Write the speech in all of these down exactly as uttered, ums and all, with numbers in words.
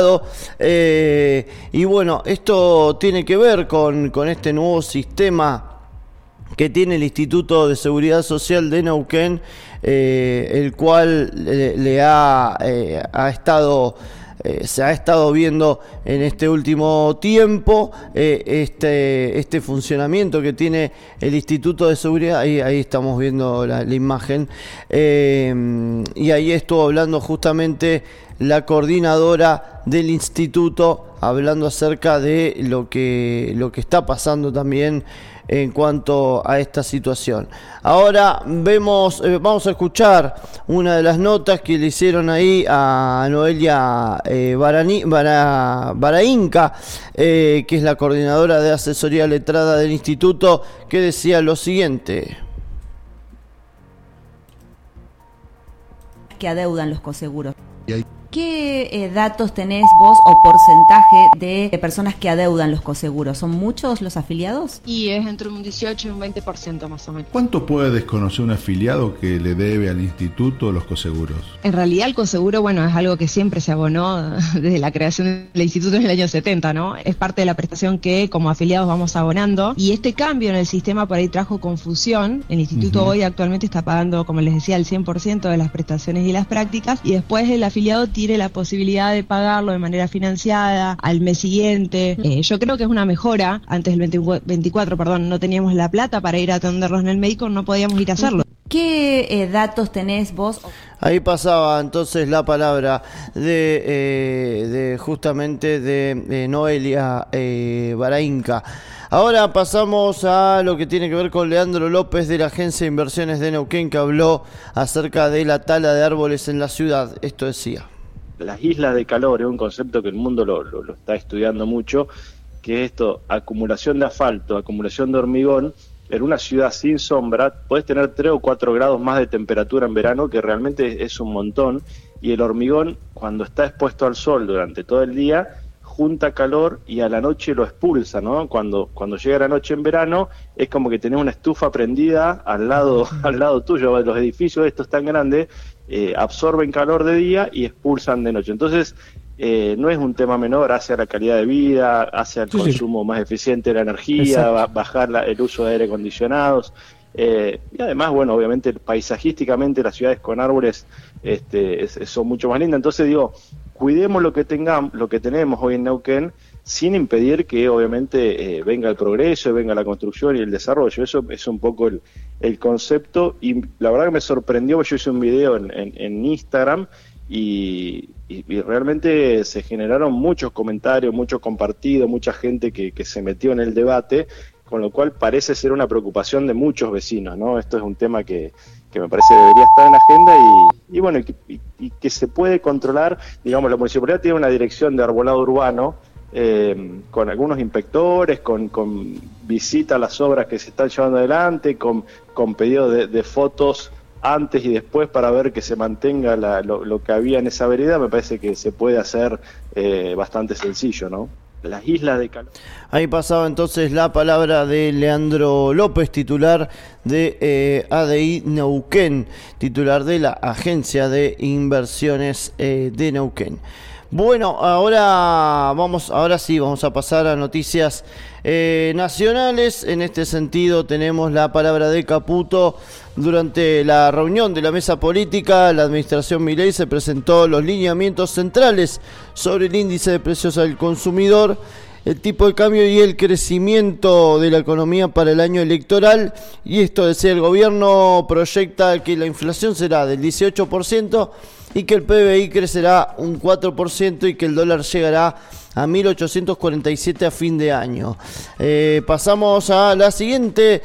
Eh, y bueno, esto tiene que ver con, con este nuevo sistema que tiene el Instituto de Seguridad Social de Neuquén, eh, el cual le, le ha, eh, ha estado... Eh, se ha estado viendo en este último tiempo eh, este, este funcionamiento que tiene el Instituto de Seguridad. Ahí, ahí estamos viendo la, la imagen, eh, y ahí estuvo hablando justamente la coordinadora del instituto, hablando acerca de lo que, lo que está pasando también en cuanto a esta situación. Ahora vemos, eh, vamos a escuchar una de las notas que le hicieron ahí a Noelia eh, Barani, Bara, Barainca, eh, que es la coordinadora de asesoría letrada del instituto, que decía lo siguiente. Que adeudan los coseguros. ¿Qué eh, datos tenés vos o porcentaje de, de personas que adeudan los coseguros? ¿Son muchos los afiliados? Y es entre un dieciocho y un veinte por ciento más o menos. ¿Cuánto puede desconocer un afiliado que le debe al instituto los coseguros? En realidad el coseguro, bueno, es algo que siempre se abonó desde la creación del instituto en el año setenta, ¿no? Es parte de la prestación que como afiliados vamos abonando, y este cambio en el sistema por ahí trajo confusión. El instituto uh-huh. hoy actualmente está pagando, como les decía, el cien por ciento de las prestaciones y las prácticas, y después el afiliado tiene la posibilidad de pagarlo de manera financiada al mes siguiente. Eh, yo creo que es una mejora. Antes del veinticuatro, perdón, no teníamos la plata para ir a atendernos en el médico, no podíamos ir a hacerlo. ¿Qué eh, datos tenés vos? Ahí pasaba entonces la palabra de, eh, de justamente de eh, Noelia eh, Barainca. Ahora pasamos a lo que tiene que ver con Leandro López de la Agencia de Inversiones de Neuquén, que habló acerca de la tala de árboles en la ciudad. Esto decía. Las islas de calor es un concepto que el mundo lo, lo, lo está estudiando mucho, que es esto, acumulación de asfalto, acumulación de hormigón. En una ciudad sin sombra podés tener tres o cuatro grados más de temperatura en verano, que realmente es un montón, y el hormigón, cuando está expuesto al sol durante todo el día, junta calor y a la noche lo expulsa, ¿no? Cuando, cuando llega la noche en verano, es como que tenés una estufa prendida al lado, al lado tuyo. Los edificios estos tan grandes eh, absorben calor de día y expulsan de noche. Entonces, eh, no es un tema menor, hace a la calidad de vida, hace al sí, consumo sí. más eficiente de la energía, ba bajar la, el uso de aire acondicionados. Eh, y además, bueno, obviamente paisajísticamente las ciudades con árboles este, es, son mucho más lindas. Entonces digo, cuidemos lo que tengamos, lo que tenemos hoy en Neuquén, sin impedir que obviamente eh, venga el progreso, venga la construcción y el desarrollo. Eso es un poco el, el concepto, y la verdad que me sorprendió. Yo hice un video en, en, en Instagram y, y, y realmente se generaron muchos comentarios, muchos compartidos, mucha gente que, que se metió en el debate, con lo cual parece ser una preocupación de muchos vecinos, ¿no? Esto es un tema que, que me parece debería estar en la agenda y, y bueno, y que, y, y que se puede controlar. Digamos, la municipalidad tiene una dirección de arbolado urbano eh, con algunos inspectores, con, con visita a las obras que se están llevando adelante, con, con pedido de, de fotos antes y después para ver que se mantenga la, lo, lo que había en esa vereda. Me parece que se puede hacer eh, bastante sencillo, ¿no? Las islas de calor. Ahí pasaba entonces la palabra de Leandro López, titular de eh, A D I Neuquén, titular de la Agencia de Inversiones eh, de Neuquén. Bueno, ahora vamos, ahora sí vamos a pasar a noticias eh, nacionales. En este sentido tenemos la palabra de Caputo. Durante la reunión de la mesa política, la administración Milei se presentó los lineamientos centrales sobre el índice de precios al consumidor, el tipo de cambio y el crecimiento de la economía para el año electoral. Y esto decía, el gobierno proyecta que la inflación será del dieciocho por ciento y que el P B I crecerá un cuatro por ciento y que el dólar llegará a mil ochocientos cuarenta y siete a fin de año. Eh, pasamos a la siguiente.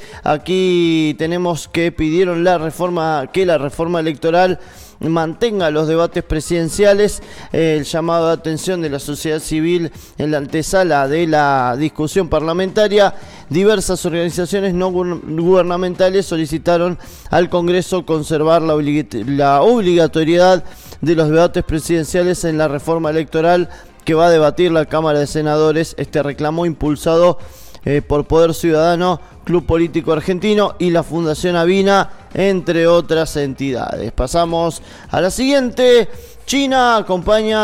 Aquí tenemos que pidieron la reforma, que la reforma electoral mantenga los debates presidenciales. Eh, el llamado de atención de la sociedad civil en la antesala de la discusión parlamentaria. Diversas organizaciones no gubernamentales solicitaron al Congreso conservar la, oblig- la obligatoriedad de los debates presidenciales en la reforma electoral que va a debatir la Cámara de Senadores. Este reclamo impulsado eh, por Poder Ciudadano, Club Político Argentino y la Fundación Avina, entre otras entidades. Pasamos a la siguiente. China acompaña